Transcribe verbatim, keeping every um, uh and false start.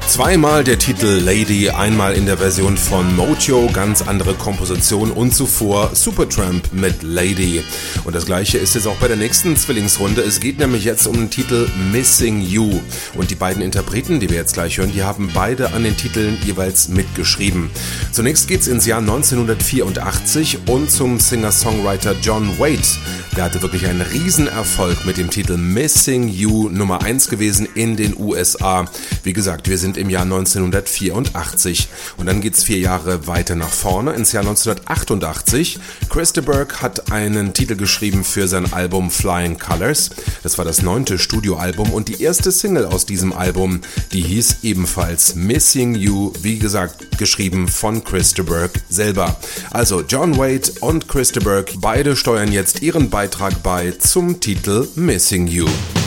Zweimal der Titel Lady, einmal in der Version von Mojo, ganz andere Komposition und zuvor Supertramp mit Lady. Und das gleiche ist jetzt auch bei der nächsten Zwillingsrunde. Es geht nämlich jetzt um den Titel Missing You. Und die beiden Interpreten, die wir jetzt gleich hören, die haben beide an den Titeln jeweils mitgeschrieben. Zunächst geht's ins Jahr neunzehnhundertvierundachtzig und zum Singer-Songwriter John Waite. Der hatte wirklich einen Riesenerfolg mit dem Titel Missing You, Nummer eins gewesen in den U S A. Wie gesagt, wir sind im Jahr neunzehnhundertvierundachtzig. Und dann geht's vier Jahre weiter nach vorne ins Jahr neunzehnhundertachtundachtzig. Chris de Burgh hat einen Titel geschrieben für sein Album Flying Colors. Das war das neunte Studioalbum und die erste Single aus diesem Album, die hieß ebenfalls Missing You, wie gesagt, geschrieben von Chris de Burgh selber. Also John Waite und Chris de Burgh, beide steuern jetzt ihren Beitrag bei zum Titel Missing You.